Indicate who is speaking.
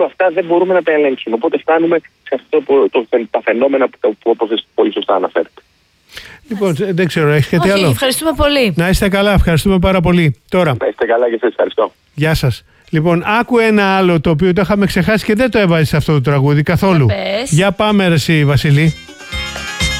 Speaker 1: αυτά δεν μπορούμε να τα ελέγξουμε. Οπότε φτάνουμε σε αυτό τα φαινόμενα που όπως πολύ σωστά αναφέρετε.
Speaker 2: Λοιπόν, δεν ξέρω, έχεις κάτι άλλο?
Speaker 3: Ευχαριστούμε πολύ.
Speaker 2: Να είστε καλά, ευχαριστούμε πάρα πολύ. Τώρα.
Speaker 1: Να είστε καλά και εσείς, ευχαριστώ.
Speaker 2: Γεια σας. Λοιπόν, άκου ένα άλλο το οποίο το είχαμε ξεχάσει και δεν το έβαζες αυτό το τραγούδι καθόλου.
Speaker 3: Πες.
Speaker 2: Για πάμε ρε εσύ, Βασίλη.